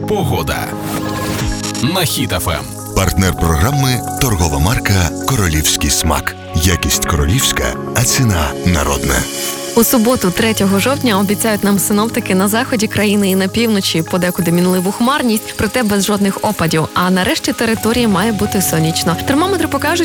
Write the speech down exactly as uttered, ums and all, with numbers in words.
Погода на Хіт еф ем. Партнер програми – торгова марка «Королівський смак». Якість королівська, а ціна народна. У суботу, третього жовтня, обіцяють нам синоптики на заході країни і на півночі подекуди мінливу хмарність, проте без жодних опадів. А нарешті території має бути сонячно. Термометри покажуть,